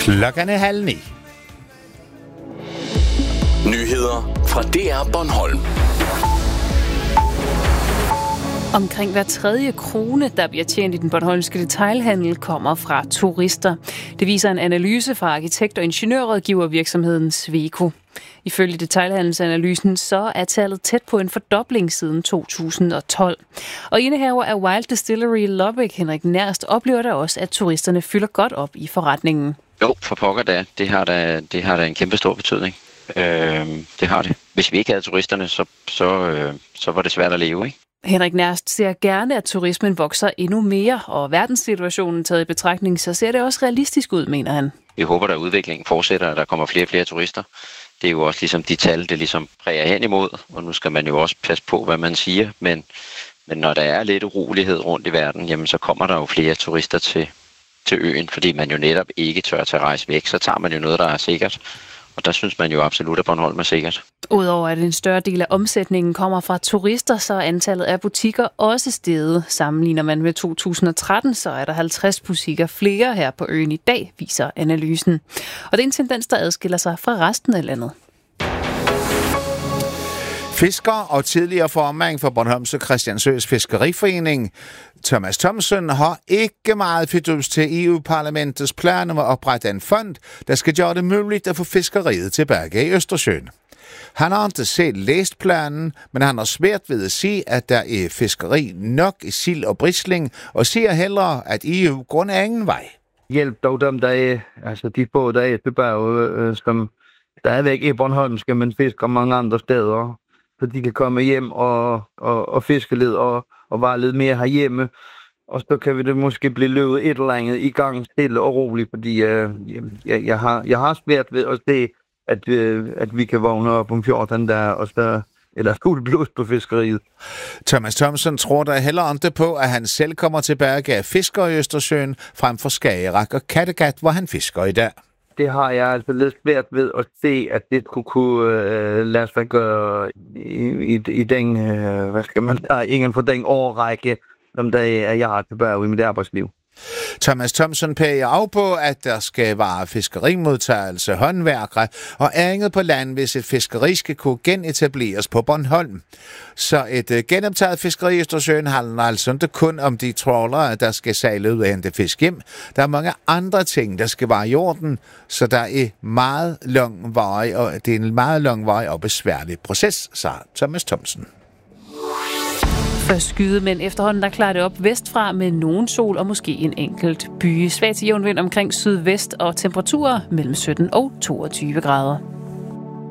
Klokken er 8:30. Nyheder fra DR Bornholm. Omkring hver tredje krone, der bliver tjent i den bornholmske detailhandel, kommer fra turister. Det viser en analyse fra arkitekt- og ingeniørrådgivervirksomheden Sweco. Ifølge detailhandelsanalysen så er tallet tæt på en fordobling siden 2012. Og indehaver af Wild Distillery i Lobæk, Henrik Nærst, oplever der også, at turisterne fylder godt op i forretningen. Jo, for pokker da. Det har da en kæmpe stor betydning. Det har det. Hvis vi ikke havde turisterne, så var det svært at leve, ikke? Henrik Nærst ser gerne, at turismen vokser endnu mere, og verdenssituationen taget i betragtning, så ser det også realistisk ud, mener han. Vi håber, at udviklingen fortsætter, at der kommer flere og flere turister. Det er jo også ligesom de tal, det ligesom præger hen imod, og nu skal man jo også passe på, hvad man siger, men når der er lidt urolighed rundt i verden, jamen så kommer der jo flere turister til øen, fordi man jo netop ikke tør til at rejse væk, så tager man jo noget, der er sikkert. Og der synes man jo absolut, at Bornholm er sikkert. Udover at en større del af omsætningen kommer fra turister, så er antallet af butikker også steget. Sammenligner man med 2013, så er der 50 butikker flere her på øen i dag, viser analysen. Og det er en tendens, der adskiller sig fra resten af landet. Fisker og tidligere formand for Bornholms og Christiansøs Fiskeriforening, Thomas Thomsen, har ikke meget fidus til EU-parlamentets plan om at oprette en fond, der skal gøre det muligt at få fiskeriet tilbage i Østersøen. Han har ikke selv læst planen, men han har svært ved at sige, at der er fiskeri nok i sild og brisling, og siger hellere, at EU går en anden vej. Hjælp dog dem, der er, altså de få, der er tilbage, som stadigvæk er bornholmske, men fisker mange andre steder, så de kan komme hjem og fiske lidt og være lidt mere herhjemme. Og så kan vi det måske blive løbet et eller andet i gang stille og roligt, fordi jeg har svært ved at se, at vi kan vågne op om 14 dage og så eller fuld blod på fiskeriet. Thomas Thomsen tror der heller ikke på, at han selv kommer tilbage af fisker i Østersøen, frem for Skagerrak og Kattegat, hvor han fisker i dag. Det har jeg altså lidt svært ved at se, at det kunne lade sig gøre i den, ingen for den årrække, som der er jeg har tilbage i mit arbejdsliv. Thomas Thomsen peger af på, at der skal være fiskerimodtagelse, håndværkere og andet på land, hvis et fiskeri skal kunne genetableres på Bornholm. Så et genoptaget fiskeri i Østersøen handler altså ikke kun om de trawlere, der skal sejle ud og hente fisk hjem. Der er mange andre ting, der skal være i orden, så der er meget lang vej, og det er en meget lang vej og besværlig proces, sagde Thomas Thomsen. Først skyde, men efterhånden der klarer det op vestfra med nogen sol og måske en enkelt by. Svag til jævn vind omkring sydvest og temperaturer mellem 17 og 22 grader.